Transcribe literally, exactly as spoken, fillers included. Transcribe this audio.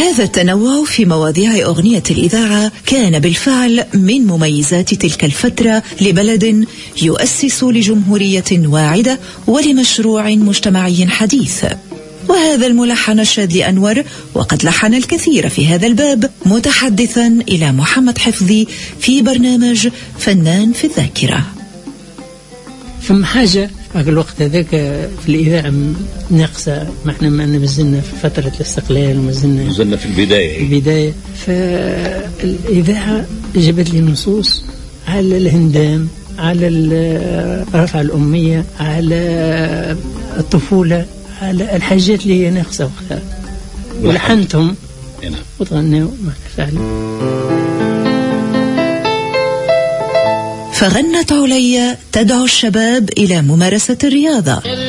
هذا التنوع في مواضيع أغنية الإذاعة كان بالفعل من مميزات تلك الفترة لبلد يؤسس لجمهورية واعدة ولمشروع مجتمعي حديث. وهذا الملحن الشاذلي أنور وقد لحن الكثير في هذا الباب متحدثا إلى محمد حفظي في برنامج فنان في الذاكرة. ثم حاجة في الوقت هذاك في الإذاعة ناقصة، ما احنا ما نزلنا في فترة الاستقلال ومازلنا نزلنا في البداية البداية فالإذاعة جابت لي نصوص على الهندام، على رفع الأمية، على الطفولة، على الحاجات اللي هي ناقصة وقتها، ولحنتهم وتغنوا فعلا. فغنت عليا تدعو الشباب إلى ممارسة الرياضة.